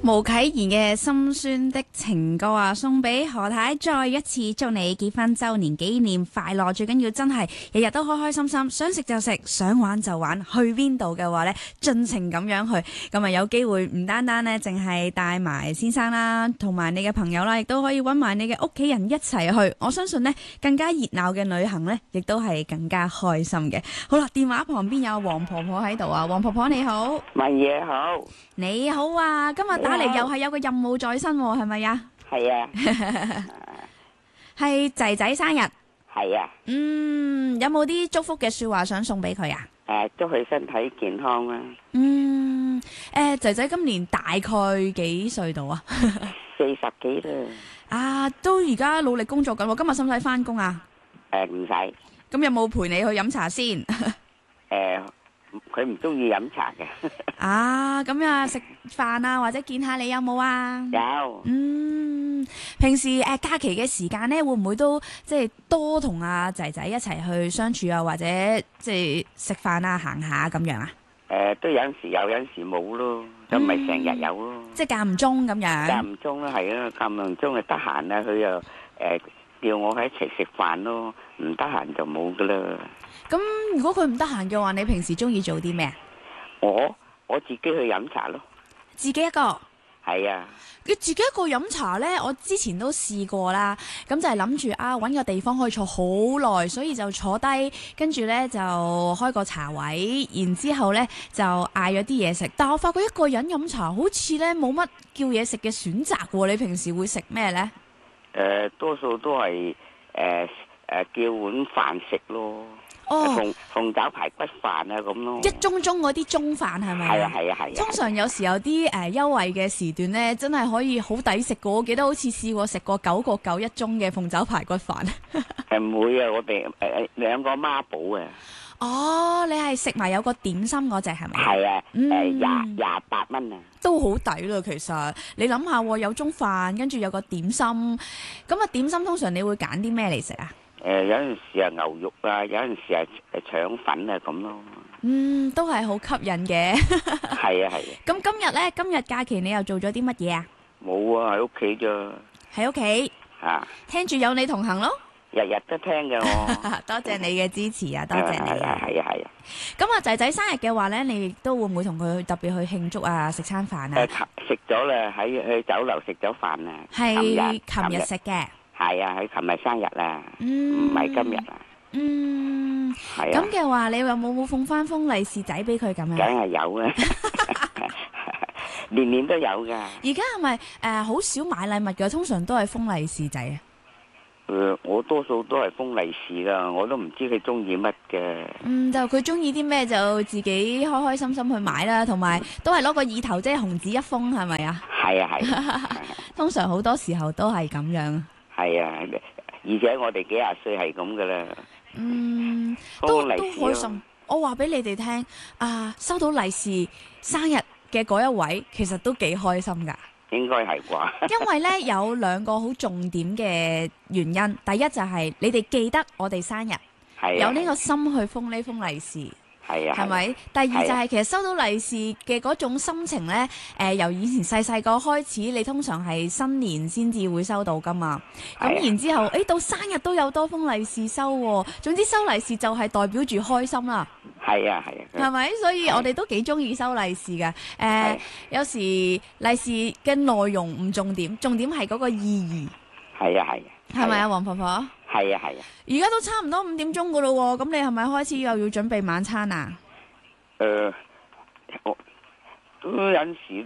毛啟賢嘅心酸的情歌啊，送俾何太，再一次祝你結婚周年紀念快樂。最緊要真係日日都開開心心，想食就食，想玩就玩，去邊度嘅話呢，盡情咁樣去。咁啊，有機會唔單單呢，淨係帶埋先生啦，同埋你嘅朋友啦，亦都可以搵埋你嘅屋企人一齊去。我相信呢，更加熱鬧嘅旅行呢，亦都係更加開心嘅。好啦，電話旁邊有黃婆婆喺度啊，黃婆婆你好。 問嘢好， 你好啊，今日打嚟又係有個任務在身，係咪啊？ 係啊， 係仔仔生日， 係啊， 有冇啲祝福嘅說話想送俾佢啊？ 祝佢身體健康啦。 仔仔今年大概幾歲度啊 ？40幾啦。 啊，都而家努力工作緊喎。今日使唔使翻工啊？ 唔使。 咁有冇陪你去飲茶先？ 佢唔中意飲茶嘅。 啊，咁啊食飯啊，或者見下你有冇啊？ 有。 平時假期嘅時間咧，會唔會都即係多同阿仔仔一齊去相處啊，或者即係食飯啊、行下咁樣啊？都有陣時有，有陣時冇咯，就唔係成日有咯。 即係間唔中咁樣。 間唔中啦，係啊，間唔中啊得閒啊，佢又叫我喺一齊食飯咯，唔得閒就冇噶啦。 咁如果佢唔得閒嘅話，你平時中意做啲咩啊？ 我自己去飲茶咯。 自己一個？ 係啊。 佢自己一個飲茶呢，我之前都試過啦。咁就係諗住揾個地方可以坐好耐，所以就坐低，跟住呢就開個茶位，然之後呢就嗌咗啲嘢食。但我發覺一個人飲茶好似呢冇乜叫嘢食嘅選擇喎。你平時會食咩呢？ 多數都係叫碗飯食咯。鳳爪排骨飯啊咁咯， 一盅盅嗰啲盅飯係咪？ 係啊。 通常有時有啲優惠嘅時段咧，真係可以好抵食嘅。我記得好似試過食過9個9一盅嘅鳳爪排骨飯。 唔會啊，我哋兩個孖寶啊。 哦，你係食埋有個點心嗰隻係咪？ 係啊，28蚊啊， 都好抵啦。其實你諗下，有盅飯，跟住有個點心，咁啊點心通常你會揀啲咩嚟食啊？ 有陣時係牛肉啊，有陣時係腸粉啊咁咯。 都係好吸引嘅。 係啊。 咁今日假期你又做咗啲乜嘢啊？ 冇啊，喺屋企咋。 喺屋企。聽住有你同行咯。 日日都聽嘅我。 多謝你嘅支持啊！多謝你。 係啊。 咁仔仔生日嘅話咧，你亦都會唔會同佢特別去慶祝啊？食餐飯啊？ 食咗啦，去酒樓食咗飯啊。 係琴日食嘅。 係啊，佢琴日生日啊，唔係今日啊。係啊。 咁嘅話，你有冇送翻封利是仔俾佢咁樣？ 梗係有啊，年年都有噶。 而家係咪好少買禮物嘅？通常都係封利是仔啊。 我多數都係封利是噶，我都唔知佢中意乜嘅。 就佢中意啲咩就自己開開心心去買啦，同埋都係攞個意頭，即係紅紙一封，係咪啊？ 係啊。 通常好多時候都係咁樣。 係啊，而且我哋幾廿歲係咁噶啦。 都開心。我話俾你哋聽，收到利是生日嘅嗰一位，其實都幾開心噶。 應該係啩？ 因為呢，有2個好重點嘅原因。第一就係你哋記得我哋生日，有呢個心去封呢封利是。係咪？第二就係其實收到利是嘅嗰種心情呢，由以前細個開始，你通常係新年先至會收到噶嘛。咁然之後，到生日都有多封利是收喎。總之收利是就係代表住開心啦。 係啊。 係咪？所以我哋都幾中意收利是嘅。有時利是嘅內容唔重點，重點係嗰個意義。係啊。係咪啊，黃婆婆？ 係啊。 而家都差唔多5點鐘噶咯，咁你係咪開始又要準備晚餐啊？ 我都有陣時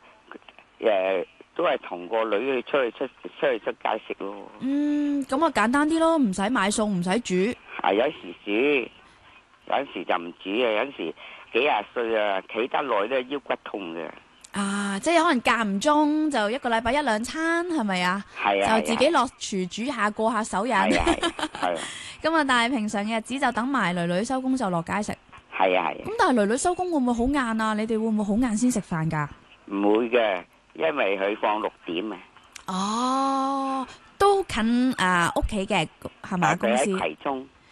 都係同個女出去出街食咯。 咁啊簡單啲咯，唔使買餸，唔使煮。 有時煮，有陣時就唔煮啊。有陣時幾廿歲啊，企得耐都腰骨痛嘅。 即係可能間唔中就1個禮拜1-2餐，係咪啊？係啊。就自己落廚煮下，過下手癮。係。咁啊，但係平常嘅日子就等埋囡囡收工就落街食。係啊。咁但係囡囡收工會唔會好晏啊？你哋會唔會好晏先食飯噶？ 唔會嘅，因為佢放6點啊。 都近屋企嘅係咪公司？ 佢喺葵涌。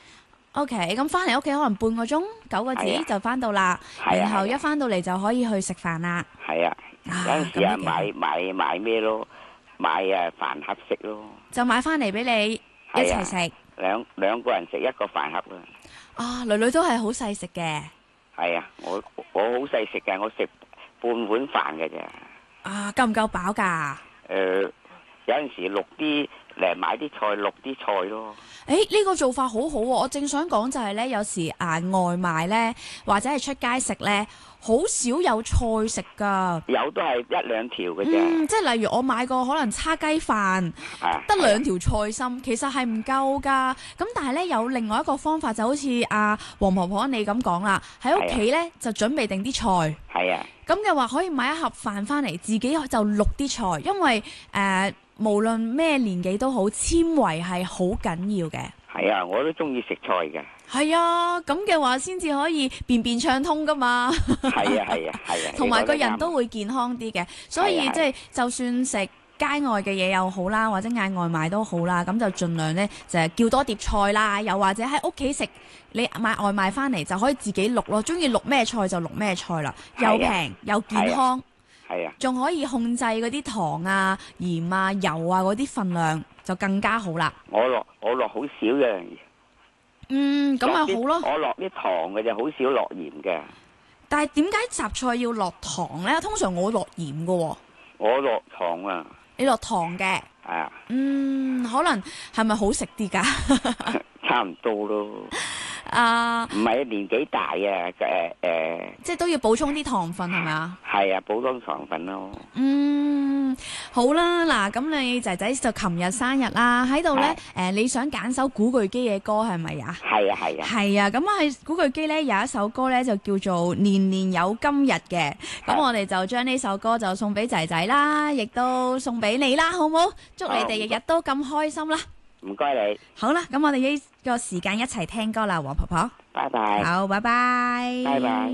OK，咁翻嚟屋企可能半個鐘9個字係啊就翻到啦， 係啊然後係啊一翻到嚟就可以去食飯啦。 係啊，有陣時啊咁都幾好買咩咯，買飯盒食咯， 就買翻嚟俾你一係啊齊食。 兩個人食一個飯盒啊。 啊，女女都係好細食嘅。 係啊，我好細食嘅，我食半碗飯嘅啫。 啊，夠唔夠飽㗎？ 有陣時淥啲嚟買啲菜，淥啲菜咯。 誒，呢個做法好好喎！我正想講就係咧，有時外賣咧，或者係出街食咧，好少有菜食㗎。 有都係一兩條嘅啫。 即係例如我買個可能叉雞飯，得2條菜心，其實係唔夠㗎。咁但係咧有另外一個方法，就好似黃婆婆你咁講啦，喺屋企咧就準備定啲菜。 係啊。 咁嘅話可以買一盒飯翻嚟，自己就淥啲菜，因為無論咩年紀都好，纖維係好緊要嘅。 係啊，我都中意食菜嘅。 係啊，咁嘅話先至可以便便暢通噶嘛。 係啊係啊係啊， 同埋個人都會健康啲嘅，所以即係就算食街外嘅嘢又好啦，或者嗌外賣都好啦，咁就盡量呢，就係叫多碟菜啦，又或者喺屋企食，你買外賣翻嚟就可以自己淥咯，中意淥咩菜就淥咩菜啦，又平又健康。 係啊， 仲可以控制嗰啲糖啊、鹽啊、油啊嗰啲份量，就更加好啦。 我落好少嘅。 咁咪好咯。 我落啲糖嘅就好少落鹽嘅。 但係點解雜菜要落糖呢？通常我落鹽㗎喎。 我落糖啊。 你落糖嘅？ 係啊。 可能係咪好食啲㗎？ 差唔多咯。唔係年紀大啊， 即係都要補充啲糖分係咪啊？ 係啊，補充糖分咯。 好啦，嗱，咁你仔仔就琴日生日啦，喺度呢，你想揀首古巨基嘅歌係咪啊？ 係啊係啊。 係啊，咁喺古巨基呢有一首歌呢，就叫做《年年有今日》嘅，咁我哋就將呢首歌就送俾仔仔啦，亦都送俾你啦，好唔好？祝你哋日日都咁開心啦！ 唔該你。 好啦，咁我哋呢個時間一齊聽歌啦，黃婆婆。 拜拜。 好，拜拜。 拜拜。